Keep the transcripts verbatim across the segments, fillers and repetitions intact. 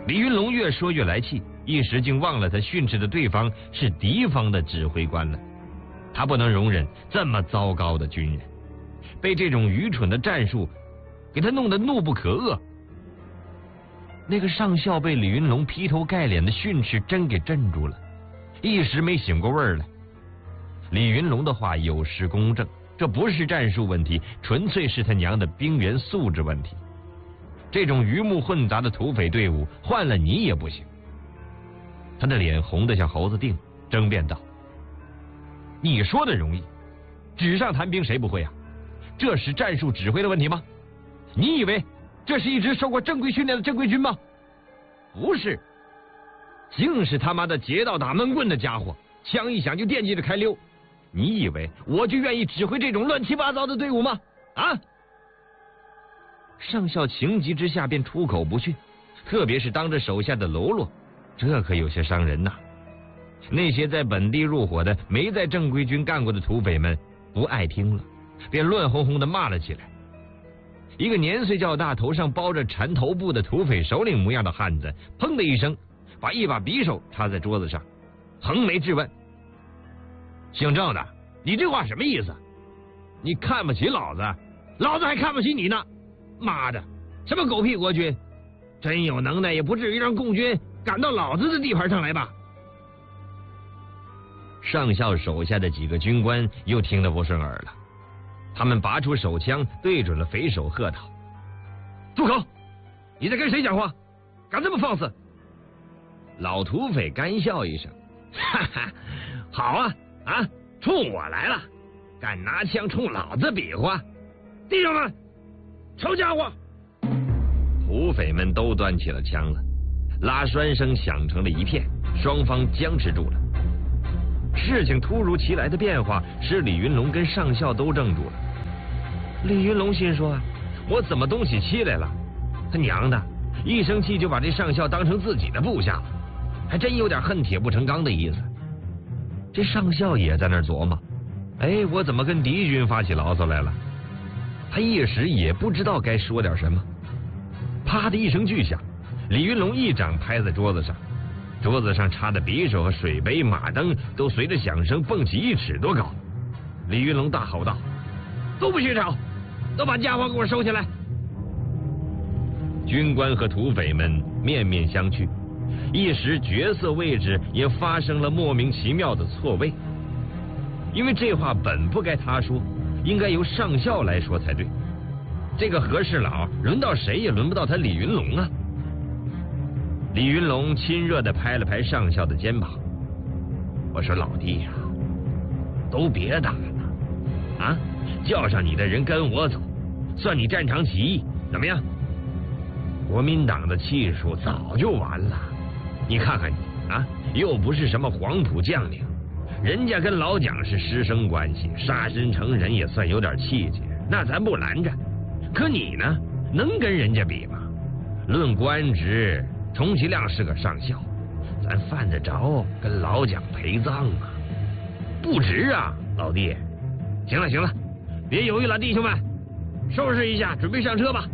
李云龙越说越来气，一时竟忘了他训斥的对方是敌方的指挥官了。他不能容忍这么糟糕的军人，被这种愚蠢的战术给他弄得怒不可遏。那个上校被李云龙劈头盖脸的训斥真给镇住了，一时没醒过味儿来。李云龙的话有失公正，这不是战术问题，纯粹是他娘的兵员素质问题。这种鱼目混杂的土匪队伍，换了你也不行。他的脸红得像猴子腚，争辩道：“你说的容易，纸上谈兵谁不会啊？这是战术指挥的问题吗？你以为这是一支受过正规训练的正规军吗？不是，竟是他妈的劫道打闷棍的家伙，枪一响就惦记着开溜。你以为我就愿意指挥这种乱七八糟的队伍吗？啊！”上校情急之下便出口不逊，特别是当着手下的喽啰，这可有些伤人呐。那些在本地入伙的没在正规军干过的土匪们不爱听了，便乱哄哄的骂了起来。一个年岁较大、头上包着缠头布的土匪首领模样的汉子，砰的一声把一把匕首插在桌子上，横眉质问：“姓郑的，你这话什么意思？你看不起老子，老子还看不起你呢！妈的，什么狗屁国军，真有能耐也不至于让共军赶到老子的地盘上来吧？”上校手下的几个军官又听得不顺耳了，他们拔出手枪对准了匪首喝道：“住口！你在跟谁讲话？敢这么放肆！”老土匪干笑一声：“哈哈，好啊啊，冲我来了，敢拿枪冲老子比划？弟兄们，抄家伙！”土匪们都端起了枪了，拉栓声响成了一片，双方僵持住了。事情突如其来的变化使李云龙跟上校都怔住了。李云龙心说：“我怎么动起气来了？他娘的，一生气就把这上校当成自己的部下了，还真有点恨铁不成钢的意思。”这上校也在那儿琢磨：“哎，我怎么跟敌军发起牢骚来了？”他一时也不知道该说点什么。啪的一声巨响，李云龙一掌拍在桌子上，桌子上插的匕首和水杯、马灯都随着响声蹦起一尺多高。李云龙大吼道：“都不许吵，都把家伙给我收起来！”军官和土匪们面面相觑，一时角色位置也发生了莫名其妙的错位。因为这话本不该他说，应该由上校来说才对。这个和事佬轮到谁也轮不到他李云龙啊！李云龙亲热地拍了拍上校的肩膀：“我说老弟呀、啊，都别打了啊！叫上你的人跟我走，算你战场起义，怎么样？国民党的气数早就完了。你看看你啊，又不是什么黄埔将领，人家跟老蒋是师生关系，杀身成仁也算有点气节，那咱不拦着。可你呢，能跟人家比吗？论官职，充其量是个上校，咱犯得着跟老蒋陪葬吗？不值啊，老弟！行了行了，别犹豫了，弟兄们，收拾一下，准备上车吧。”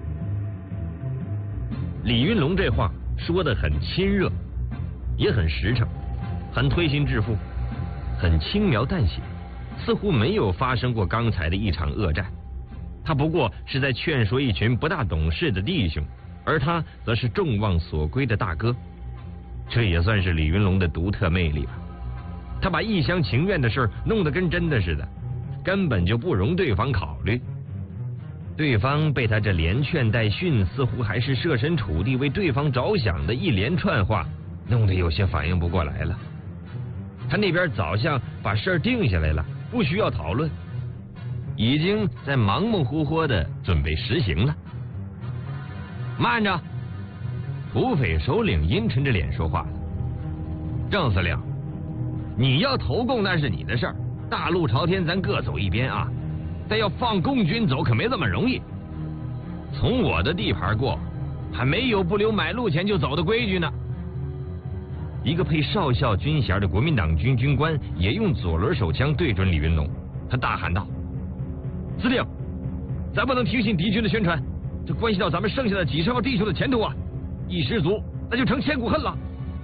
李云龙这话说得很亲热，也很实诚，很推心置腹，很轻描淡写，似乎没有发生过刚才的一场恶战。他不过是在劝说一群不大懂事的弟兄，而他则是众望所归的大哥。这也算是李云龙的独特魅力吧。他把一厢情愿的事弄得跟真的似的，根本就不容对方考虑。对方被他这连劝带训，似乎还是设身处地为对方着想的一连串话弄得有些反应不过来了。他那边早像把事儿定下来了，不需要讨论，已经在盲目糊糊的准备实行了。慢着！土匪首领阴沉着脸说话了：“郑司令，你要投共那是你的事儿，大路朝天，咱各走一边啊！但要放共军走可没这么容易。从我的地盘过，还没有不留买路钱就走的规矩呢。”一个配少校军衔的国民党军军官也用左轮手枪对准李云龙，他大喊道：“司令，咱不能听信敌军的宣传，这关系到咱们剩下的几十号弟兄的前途啊！一失足， 那就成千古恨了。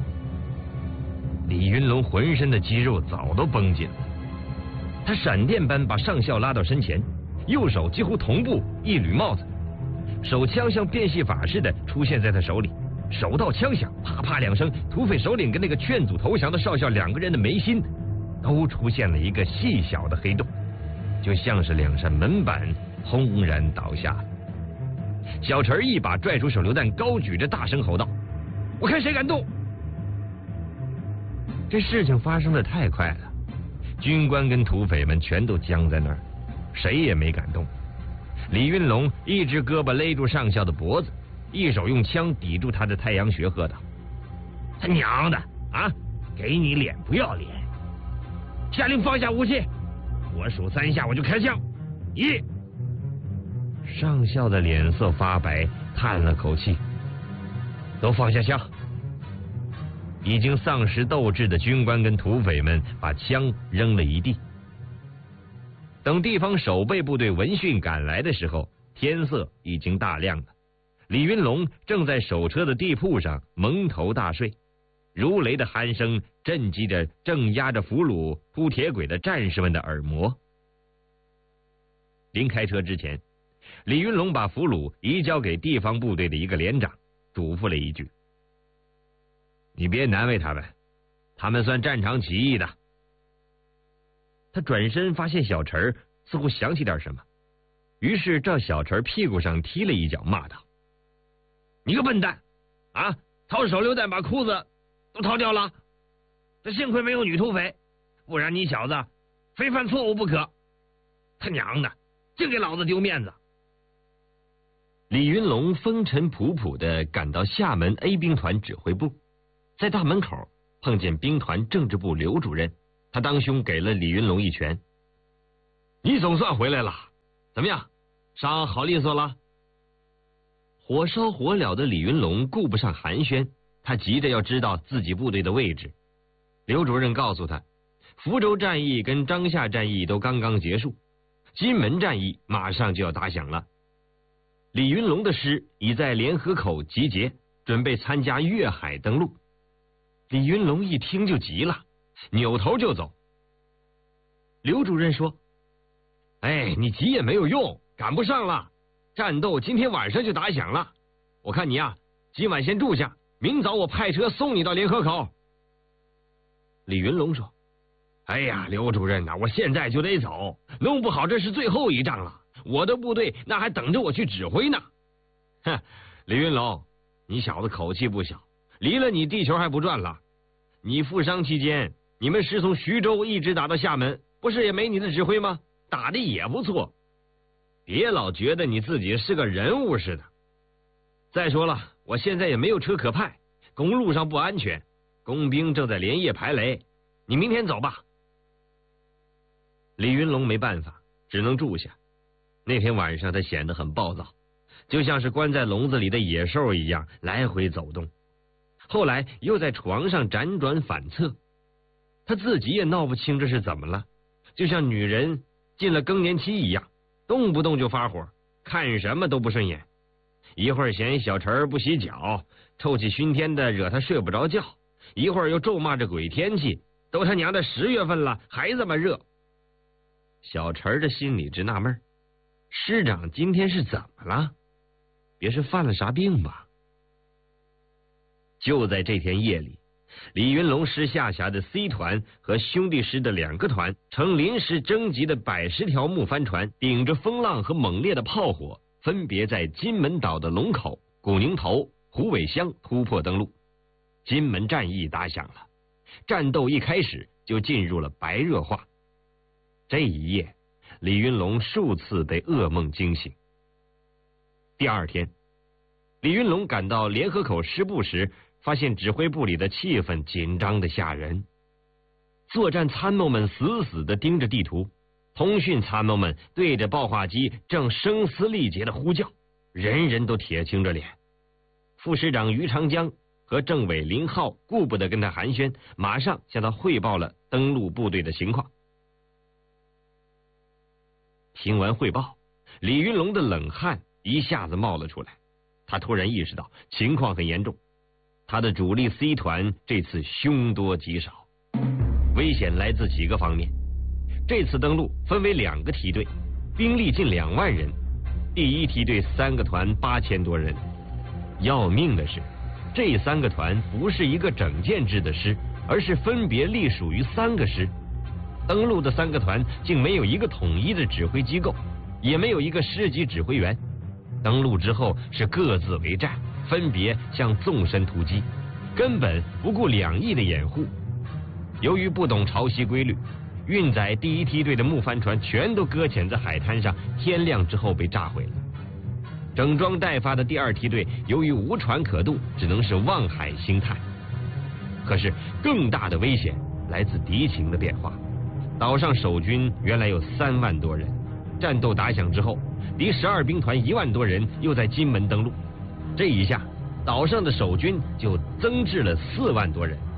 李云龙浑身的肌肉早都绷紧了，他闪电般把上校拉到身前，右手几乎同步一捋帽子，手枪像变戏法似的出现在他手里，手到枪响，啪啪两声，土匪首领跟那个劝阻投降的少校两个人的眉心都出现了一个细小的黑洞，就像是两扇门板轰然倒下。小陈一把拽出手榴弹，高举着大声吼道：“我看谁敢动！”这事情发生的太快了，军官跟土匪们全都僵在那儿，谁也没敢动。李云龙一只胳膊勒住上校的脖子，一手用枪抵住他的太阳穴，喝道：“他娘的啊！给你脸不要脸！下令放下武器，我数三下我就开枪。一。”上校的脸色发白，叹了口气：“都放下枪。”已经丧失斗志的军官跟土匪们把枪扔了一地。等地方守备部队闻讯赶来的时候，天色已经大亮了。李云龙正在守车的地铺上蒙头大睡，如雷的鼾声震击着正压着俘虏铺铁轨的战士们的耳膜。临开车之前，李云龙把俘虏移交给地方部队的一个连长，嘱咐了一句：“你别难为他们，他们算战场起义的。”他转身发现小陈似乎想起点什么，于是照小陈屁股上踢了一脚，骂道：“你个笨蛋啊！掏手榴弹把裤子都掏掉了，这幸亏没有女土匪，不然你小子非犯错误不可。他娘的，净给老子丢面子！”李云龙风尘仆仆地赶到厦门 A 兵团指挥部，在大门口碰见兵团政治部刘主任，他当胸给了李云龙一拳：“你总算回来了，怎么样，伤好利索了？”火烧火燎的李云龙顾不上寒暄，他急着要知道自己部队的位置。刘主任告诉他，福州战役跟张夏战役都刚刚结束，金门战役马上就要打响了。李云龙的师已在联合口集结，准备参加粤海登陆。李云龙一听就急了，扭头就走。刘主任说：“哎，你急也没有用，赶不上了，战斗今天晚上就打响了。我看你呀、啊，今晚先住下，明早我派车送你到联合口。”李云龙说：“哎呀，刘主任呐、啊，我现在就得走，弄不好这是最后一仗了，我的部队那还等着我去指挥呢。”哼，李云龙，你小子口气不小，离了你地球还不转了。你负伤期间，你们师从徐州一直打到厦门，不是也没你的指挥吗？打的也不错，别老觉得你自己是个人物似的。再说了，我现在也没有车可派，公路上不安全，工兵正在连夜排雷，你明天走吧。李云龙没办法，只能住下。那天晚上他显得很暴躁，就像是关在笼子里的野兽一样来回走动。后来又在床上辗转反侧，他自己也闹不清这是怎么了，就像女人进了更年期一样，动不动就发火，看什么都不顺眼。一会儿嫌小陈不洗脚，臭气熏天的惹他睡不着觉，一会儿又咒骂着鬼天气，都他娘的十月份了还这么热。小陈的心里直纳闷，师长今天是怎么了？别是犯了啥病吧？就在这天夜里，李云龙师下辖的 C 团和兄弟师的两个团乘临时征集的百十条木帆船，顶着风浪和猛烈的炮火，分别在金门岛的龙口、古宁头、虎尾乡突破登陆。金门战役打响了，战斗一开始就进入了白热化。这一夜，李云龙数次被噩梦惊醒。第二天，李云龙赶到联合口师部时，发现指挥部里的气氛紧张的吓人。作战参谋们死死地盯着地图，通讯参谋们对着报话机正声嘶力竭地呼叫，人人都铁青着脸。副师长于长江和政委林浩顾不得跟他寒暄，马上向他汇报了登陆部队的情况。听完汇报，李云龙的冷汗一下子冒了出来，他突然意识到情况很严重。 他的主力 C 团这次凶多吉少，危险来自几个方面。这次登陆分为两个梯队，兵力近两万人。第一梯队三个团八千多人。要命的是，这三个团不是一个整建制的师，而是分别隶属于三个师。登陆的三个团竟没有一个统一的指挥机构，也没有一个师级指挥员。登陆之后是各自为战，分别向纵深突击，根本不顾两翼的掩护。由于不懂潮汐规律，运载第一梯队的木帆船全都搁浅在海滩上，天亮之后被炸毁了。整装待发的第二梯队由于无船可渡，只能是望海兴叹。可是更大的危险来自敌情的变化。岛上守军原来有三万多人，战斗打响之后，敌十二兵团一万多人又在金门登陆，这一下岛上的守军就增至了四万多人。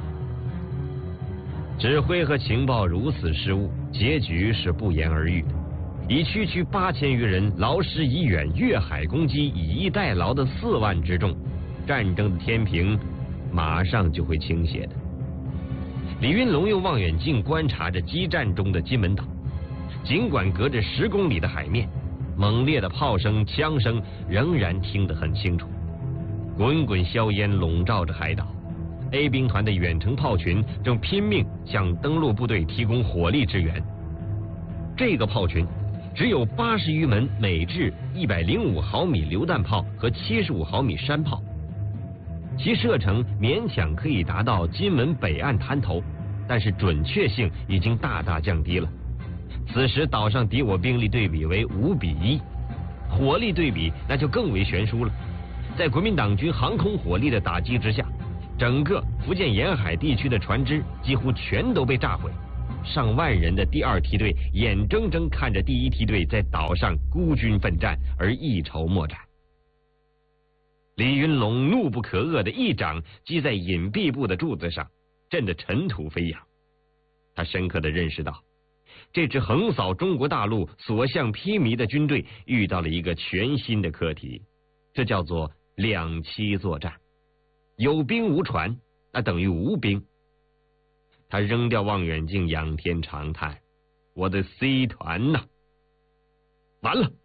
指挥和情报如此失误，结局是不言而喻的。以区区八千余人劳师已远，越海攻击以逸待劳的四万之众，战争的天平马上就会倾斜的。李云龙用望远镜观察着激战中的金门岛，尽管隔着十公里的海面，猛烈的炮声、枪声仍然听得很清楚。滚滚硝烟笼罩着海岛， A 兵团的远程炮群正拼命向登陆部队提供火力支援。这个炮群只有八十余门美制一百零五毫米榴弹炮和七十五毫米山炮，其射程勉强可以达到金门北岸滩头，但是准确性已经大大降低了。此时岛上敌我兵力对比为五比一，火力对比那就更为悬殊了。在国民党军航空火力的打击之下，整个福建沿海地区的船只几乎全都被炸毁，上万人的第二梯队眼睁睁看着第一梯队在岛上孤军奋战而一筹莫展。李云龙怒不可遏的一掌击在隐蔽部的柱子上，震得尘土飞扬。他深刻地认识到，这支横扫中国大陆所向披靡的军队遇到了一个全新的课题，这叫做两栖作战。有兵无船，那等于无兵。他扔掉望远镜，仰天长叹：“我的 C 团呐，完了！”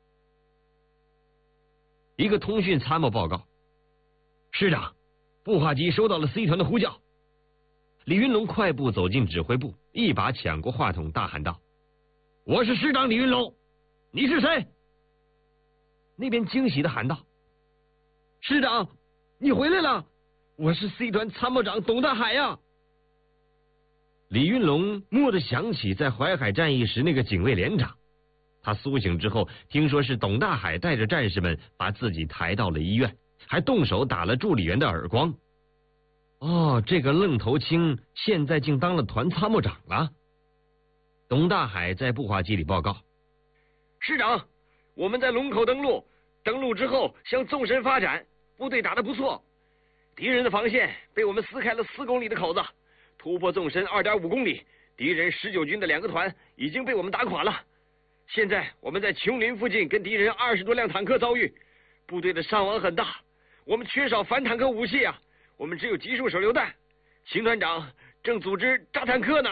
一个通讯参谋报告：“师长，步话机收到了 C 团的呼叫。”李云龙快步走进指挥部，一把抢过话筒，大喊道：“我是师长李云龙，你是谁？”那边惊喜的喊道：“师长，你回来了！我是 C 团参谋长董大海呀！”李云龙蓦地想起在淮海战役时那个警卫连长，他苏醒之后，听说是董大海带着战士们把自己抬到了医院，还动手打了助理员的耳光。哦，这个愣头青现在竟当了团参谋长了。董大海在步话机里报告：“ 师长，我们在龙口登陆，登陆之后向纵深发展，部队打得不错。敌人的防线被我们撕开了四公里的口子，突破纵深二点五公里，敌人十九军的两个团已经被我们打垮了。现在我们在琼林附近跟敌人二十多辆坦克遭遇，部队的伤亡很大，我们缺少反坦克武器啊，我们只有集束手榴弹。秦团长正组织炸坦克呢。”“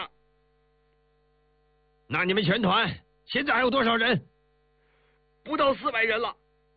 那你们全团现在还有多少人？”“ 不到四百人了。”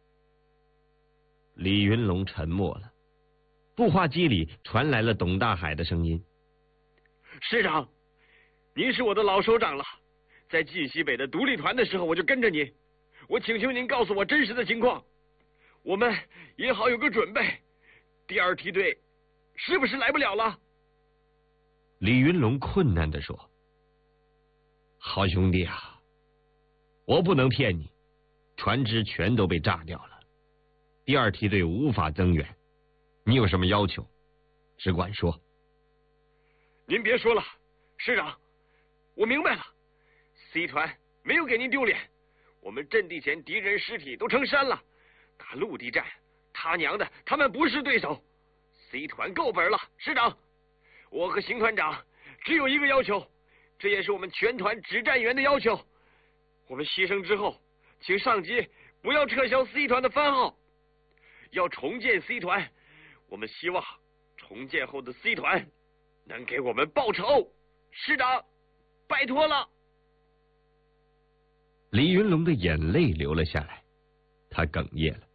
李云龙沉默了。步话机里传来了董大海的声音：“ 师长，您是我的老首长了，在晋西北的独立团的时候我就跟着您，我请求您告诉我真实的情况，我们也好有个准备。第二梯队是不是来不了了？” 李云龙困难地说：“好兄弟啊，我不能骗你，船只全都被炸掉了，第二梯队无法增援。你有什么要求，只管说。”“ 您别说了，师长，我明白了。C 团没有给您丢脸，我们阵地前敌人尸体都成山了，打陆地战，他娘的，他们不是对手。C 团够本了，师长，我和邢团长只有一个要求，这也是我们全团指战员的要求。我们牺牲之后，请上级不要撤销 C 团的番号，要重建 C 团。 我们希望重建后的 C 团能给我们报仇。师长，拜托了。 李云龙的眼泪流了下来，他哽咽了。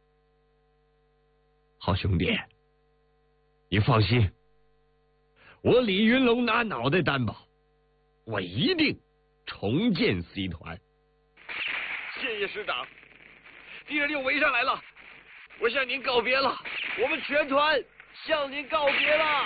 好兄弟，你放心，我李云龙拿脑袋担保，我一定重建 C 团。 谢谢师长，敌人又围上来了，我向您告别了，我们全团向您告别了。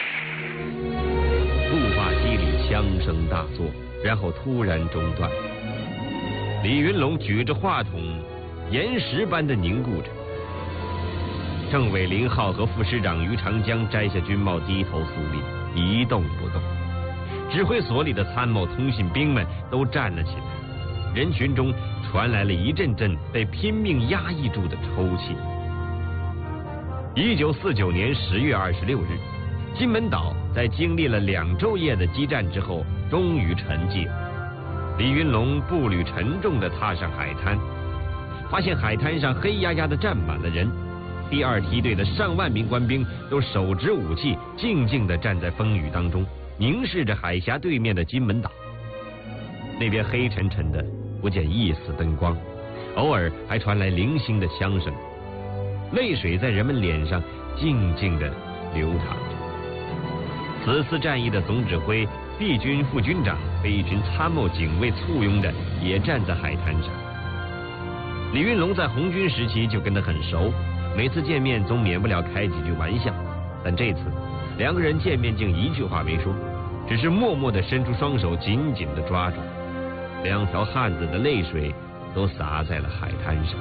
步话机里枪声大作，然后突然中断。李云龙举着话筒，岩石般的凝固着。政委林浩和副师长于长江摘下军帽，低头肃立，一动不动。指挥所里的参谋、通信兵们都站了起来，人群中传来了一阵阵被拼命压抑住的抽泣。一九四九年十月二十六日，金门岛在经历了两昼夜的激战之后，终于沉寂。李云龙步履沉重地踏上海滩，发现海滩上黑压压地站满了人。第二梯队的上万名官兵都手执武器，静静地站在风雨当中，凝视着海峡对面的金门岛。那边黑沉沉的，不见一丝灯光，偶尔还传来零星的枪声，泪水在人们脸上静静地流淌着。此次战役的总指挥毕军副军长被一群参谋警卫簇拥着，也站在海滩上。李云龙在红军时期就跟他很熟，每次见面总免不了开几句玩笑，但这次两个人见面竟一句话没说，只是默默地伸出双手，紧紧地抓住。两条汉子的泪水都洒在了海滩上。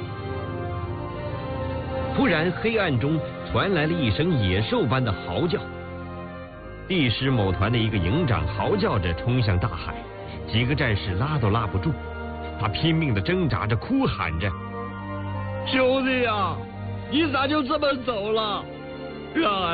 突然，黑暗中传来了一声野兽般的嚎叫。第师某团的一个营长嚎叫着冲向大海，几个战士拉都拉不住，他拼命地挣扎着，哭喊着：“兄弟呀，你咋就这么走了？让俺